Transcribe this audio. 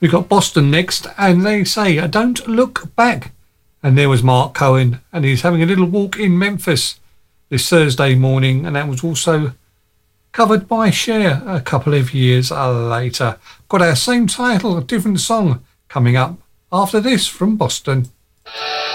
We got Boston next, and they say, "Don't look back." And there was Mark Cohen, and he's having a little walk in Memphis this Thursday morning, and that was also covered by Cher a couple of years later. Got our same title, a different song coming up after this from Boston.